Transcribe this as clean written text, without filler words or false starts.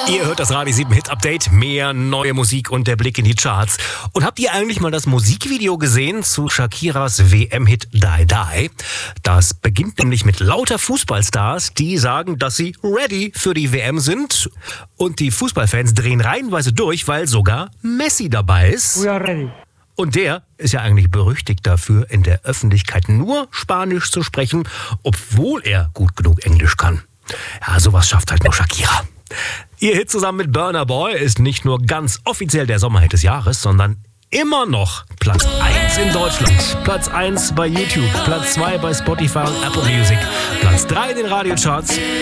Ihr hört das Radio 7 Hit Update, mehr neue Musik und der Blick in die Charts. Und habt ihr eigentlich mal das Musikvideo gesehen zu Shakiras WM-Hit Die Die? Das beginnt nämlich mit lauter Fußballstars, die sagen, dass sie ready für die WM sind. Und die Fußballfans drehen reihenweise durch, weil sogar Messi dabei ist. We are ready. Und der ist ja eigentlich berüchtigt dafür, in der Öffentlichkeit nur Spanisch zu sprechen, obwohl er gut genug Englisch kann. Ja, sowas schafft halt nur Shakira. Ihr Hit zusammen mit Burna Boy ist nicht nur ganz offiziell der Sommerhit des Jahres, sondern immer noch Platz 1 in Deutschland, Platz 1 bei YouTube, Platz 2 bei Spotify und Apple Music, Platz 3 in den Radiocharts